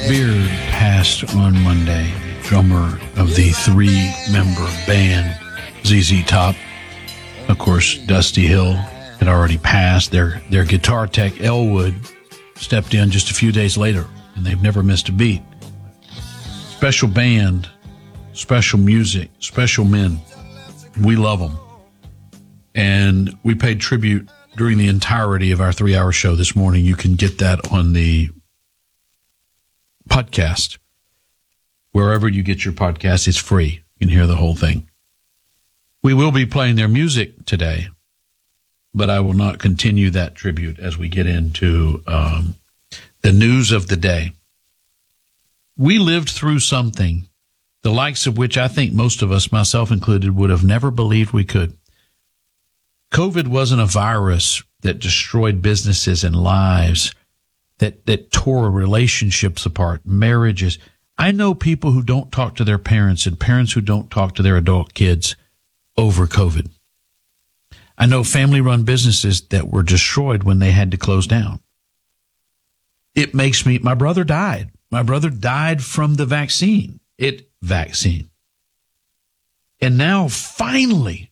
Beard passed on Monday, drummer of the three-member band ZZ Top. Of course, Dusty Hill had already passed. Their guitar tech, Elwood, stepped in just a few days later, and they've never missed a beat. Special band, special music, special men. We love them. And we paid tribute during the entirety of our 3-hour show this morning. You can get that on the podcast. Wherever you get your podcast, it's free. You can hear the whole thing. We will be playing their music today, but I will not continue that tribute as we get into the news of the day. We lived through something, the likes of which I think most of us, myself included, would have never believed we could. COVID wasn't a virus that destroyed businesses and lives, that tore relationships apart, marriages. I know people who don't talk to their parents and parents who don't talk to their adult kids over COVID. I know family-run businesses that were destroyed when they had to close down. It makes me, my brother died. My brother died from the vaccine. And now finally,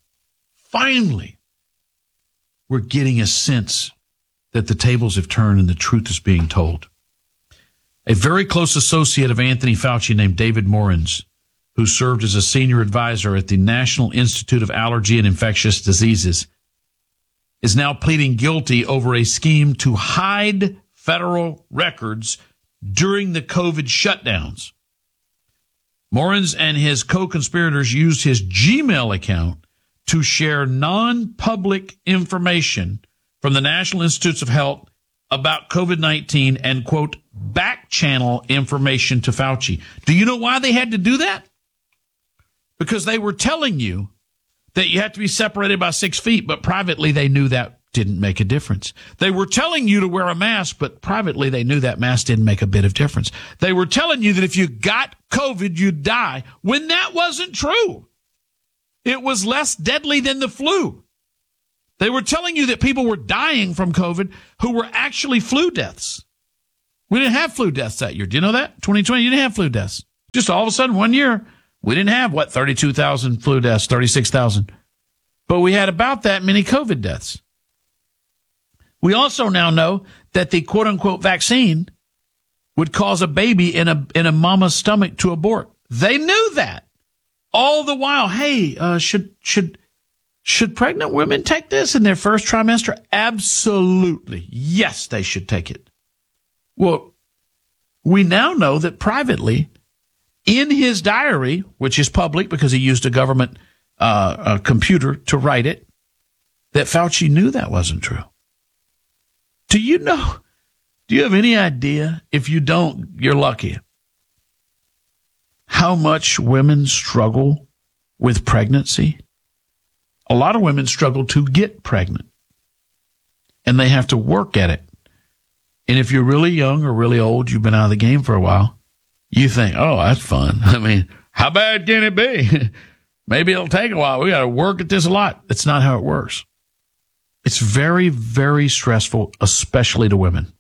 we're getting a sense that the tables have turned and the truth is being told. A very close associate of Anthony Fauci named David Morens, who served as a senior advisor at the National Institute of Allergy and Infectious Diseases, is now pleading guilty over a scheme to hide federal records during the COVID shutdowns. Morens and his co-conspirators used his Gmail account to share non-public information from the National Institutes of Health about COVID-19 and, quote, back channel information to Fauci. Do you know why they had to do that? Because they were telling you that you had to be separated by 6 feet, but privately they knew that didn't make a difference. They were telling you to wear a mask, but privately they knew that mask didn't make a bit of difference. They were telling you that if you got COVID, you'd die, when that wasn't true. It was less deadly than the flu. They were telling you that people were dying from COVID who were actually flu deaths. We didn't have flu deaths that year. Do you know that? 2020, you didn't have flu deaths. Just all of a sudden, one year, we didn't have, 32,000 flu deaths, 36,000. But we had about that many COVID deaths. We also now know that the quote-unquote vaccine would cause a baby in a mama's stomach to abort. They knew that. All the while, hey, should pregnant women take this in their first trimester? Absolutely. Yes, they should take it. Well, we now know that privately, in his diary, which is public because he used a government computer to write it, that Fauci knew that wasn't true. Do you have any idea? If you don't, you're lucky. How much women struggle with pregnancy? A lot of women struggle to get pregnant, and they have to work at it. And if you're really young or really old, you've been out of the game for a while, you think, oh, that's fun. I mean, how bad can it be? Maybe it'll take a while. We got to work at this a lot. That's not how it works. It's very, very stressful, especially to women.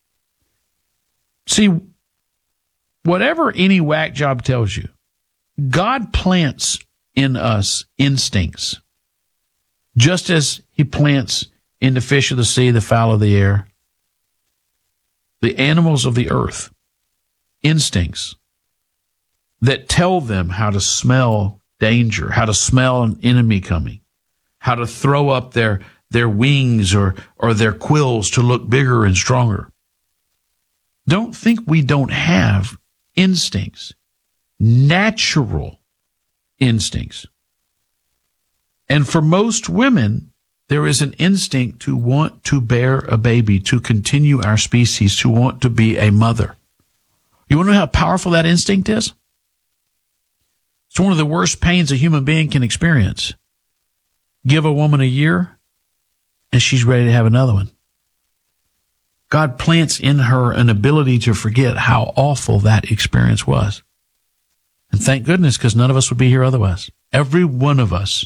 See, whatever any whack job tells you, God plants in us instincts, just as he plants in the fish of the sea, the fowl of the air, the animals of the earth, instincts that tell them how to smell danger, how to smell an enemy coming, how to throw up their wings or their quills to look bigger and stronger. Don't think we don't have instincts, natural instincts. And for most women, there is an instinct to want to bear a baby, to continue our species, to want to be a mother. You want to know how powerful that instinct is? It's one of the worst pains a human being can experience. Give a woman a year, and she's ready to have another one. God plants in her an ability to forget how awful that experience was. And thank goodness, because none of us would be here otherwise. Every one of us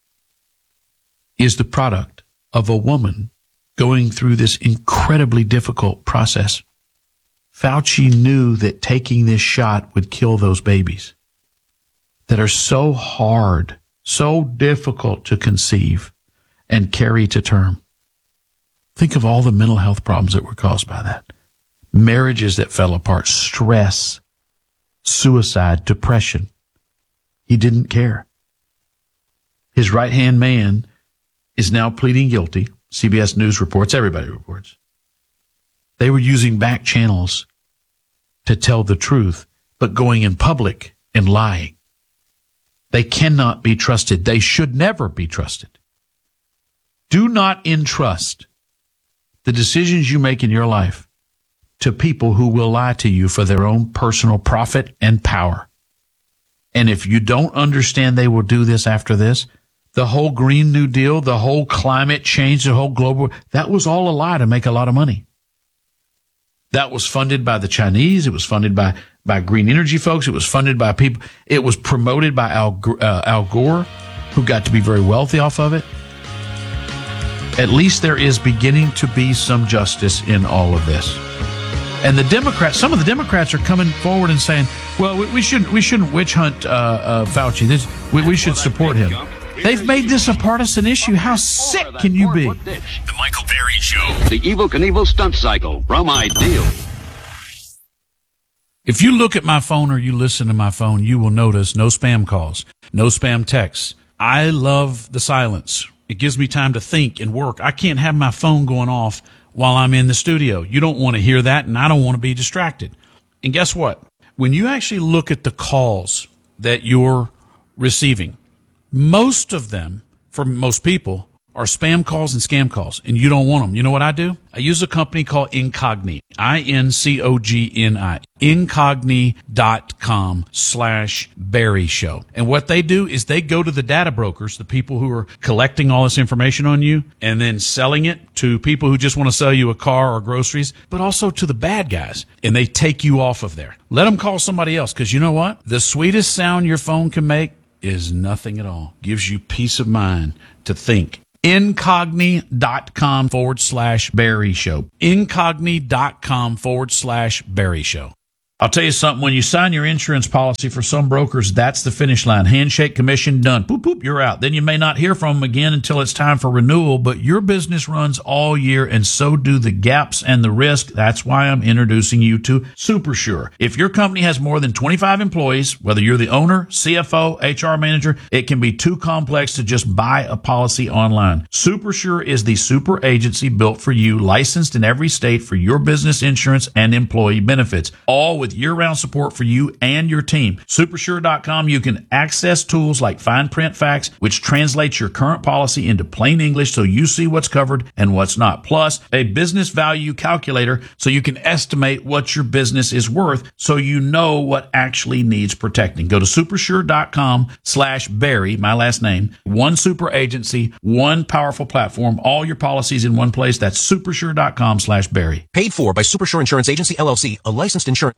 is the product of a woman going through this incredibly difficult process. Fauci knew that taking this shot would kill those babies that are so hard, so difficult to conceive and carry to term. Think of all the mental health problems that were caused by that. Marriages that fell apart, stress, suicide, depression. He didn't care. His right-hand man is now pleading guilty. CBS News reports, everybody reports. They were using back channels to tell the truth, but going in public and lying. They cannot be trusted. They should never be trusted. Do not entrust the decisions you make in your life to people who will lie to you for their own personal profit and power. And if you don't understand they will do this after this, the whole Green New Deal, the whole climate change, the whole global, that was all a lie to make a lot of money. That was funded by the Chinese. It was funded by green energy folks. It was funded by people. It was promoted by Al Gore, who got to be very wealthy off of it. At least there is beginning to be some justice in all of this. And the Democrats, some of the Democrats are coming forward and saying, well, we shouldn't witch hunt Fauci. We should support him. They've made this a partisan issue. How sick can you be? The Michael Berry Show. The Evel Knievel stunt cycle from Ideal. If you look at my phone or you listen to my phone, you will notice no spam calls, no spam texts. I love the silence. It gives me time to think and work. I can't have my phone going off while I'm in the studio. You don't want to hear that, and I don't want to be distracted. And guess what? When you actually look at the calls that you're receiving, most of them, for most people, are spam calls and scam calls, and you don't want them. You know what I do? I use a company called Incogni, Incogni, incogni.com/Berry Show. And what they do is they go to the data brokers, the people who are collecting all this information on you, and then selling it to people who just want to sell you a car or groceries, but also to the bad guys, and they take you off of there. Let them call somebody else, because you know what? The sweetest sound your phone can make is nothing at all. Gives you peace of mind to think. Incogni.com/Berry Show. Incogni.com/Berry Show. I'll tell you something. When you sign your insurance policy, for some brokers, that's the finish line. Handshake, commission, done. Boop, boop, you're out. Then you may not hear from them again until it's time for renewal, but your business runs all year, and so do the gaps and the risk. That's why I'm introducing you to SuperSure. If your company has more than 25 employees, whether you're the owner, CFO, HR manager, it can be too complex to just buy a policy online. SuperSure is the super agency built for you, licensed in every state for your business insurance and employee benefits, all with year-round support for you and your team. Supersure.com, you can access tools like fine print facts, which translates your current policy into plain English so you see what's covered and what's not. Plus, a business value calculator so you can estimate what your business is worth so you know what actually needs protecting. Go to supersure.com/Berry, my last name. One super agency, one powerful platform, all your policies in one place. That's supersure.com/Berry. Paid for by Supersure Insurance Agency, LLC, a licensed insurance.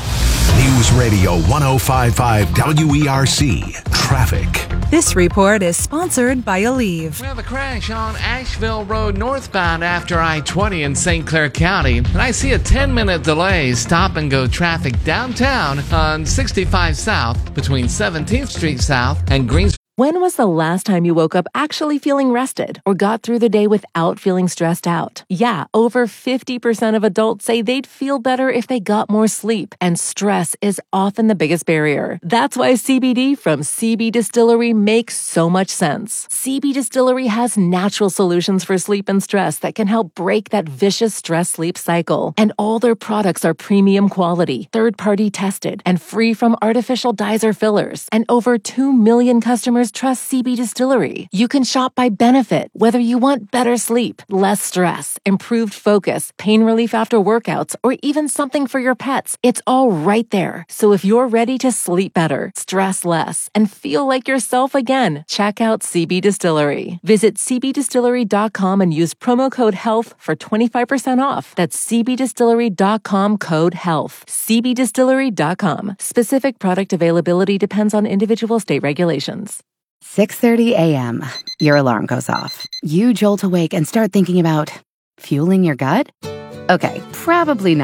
News Radio 105.5 WERC. Traffic. This report is sponsored by Aleve. We have a crash on Asheville Road northbound after I-20 in St. Clair County. And I see a 10-minute delay stop-and-go traffic downtown on 65 South between 17th Street South and Greens. When was the last time you woke up actually feeling rested or got through the day without feeling stressed out? Yeah, over 50% of adults say they'd feel better if they got more sleep, and stress is often the biggest barrier. That's why CBD from CB Distillery makes so much sense. CB Distillery has natural solutions for sleep and stress that can help break that vicious stress-sleep cycle. And all their products are premium quality, third-party tested, and free from artificial dyes or fillers. And over 2 million customers trust CB Distillery. You can shop by benefit, whether you want better sleep, less stress, improved focus, pain relief after workouts, or even something for your pets. It's all right there. So if you're ready to sleep better, stress less, and feel like yourself again, check out CB Distillery. Visit cbdistillery.com and use promo code HEALTH for 25% off. That's cbdistillery.com, code HEALTH. cbdistillery.com. Specific product availability depends on individual state regulations. 6:30 a.m. Your alarm goes off. You jolt awake and start thinking about fueling your gut? Okay, probably not.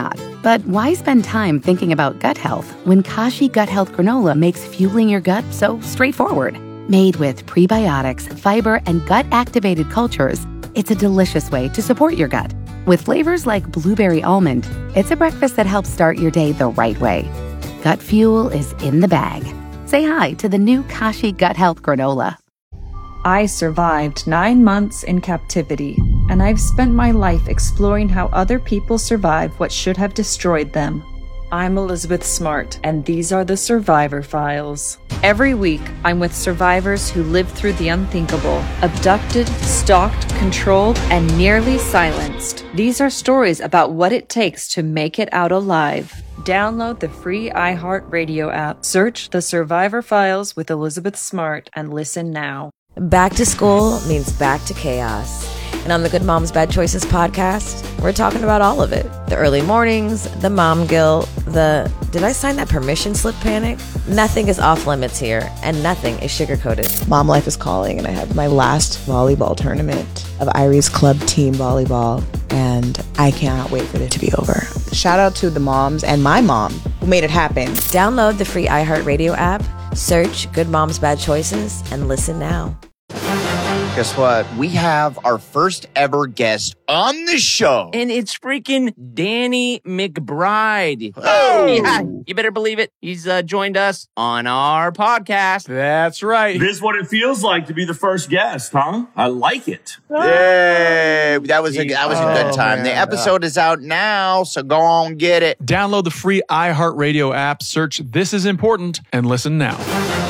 But why spend time thinking about gut health when Kashi Gut Health Granola makes fueling your gut so straightforward? Made with prebiotics, fiber, and gut-activated cultures, it's a delicious way to support your gut. With flavors like blueberry almond, it's a breakfast that helps start your day the right way. Gut fuel is in the bag. Say hi to the new Kashi Gut Health Granola. I survived 9 months in captivity, and I've spent my life exploring how other people survive what should have destroyed them. I'm Elizabeth Smart, and these are the Survivor Files. Every week, I'm with survivors who lived through the unthinkable, abducted, stalked, controlled, and nearly silenced. These are stories about what it takes to make it out alive. Download the free iHeartRadio app, search The Survivor Files with Elizabeth Smart, and listen now. Back to school means back to chaos. And on the Good Moms Bad Choices podcast, we're talking about all of it. The early mornings, the mom guilt, the did I sign that permission slip panic? Nothing is off limits here, and nothing is sugar-coated. Mom life is calling, and I have my last volleyball tournament of Irie's club team volleyball, and I cannot wait for it to be over. Shout out to the moms and my mom who made it happen. Download the free iHeartRadio app, search Good Moms Bad Choices, and listen now. Guess what? We have our first ever guest on the show. And it's freaking Danny McBride. Oh! Yeah, you better believe it. He's joined us on our podcast. That's right. This is what it feels like to be the first guest, huh? I like it. Yay! That was a good time. The episode is out now, so go on get it. Download the free iHeartRadio app, search This Is Important, and listen now.